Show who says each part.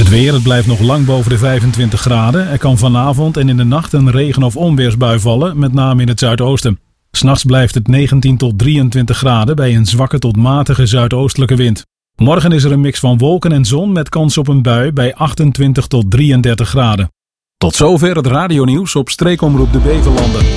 Speaker 1: Het weer, het blijft nog lang boven de 25 graden. Er kan vanavond en in de nacht een regen- of onweersbui vallen, met name in het zuidoosten. 's Nachts blijft het 19 tot 23 graden bij een zwakke tot matige zuidoostelijke wind. Morgen is er een mix van wolken en zon met kans op een bui bij 28 tot 33 graden. Tot zover het radionieuws op Streekomroep de Beverlanden.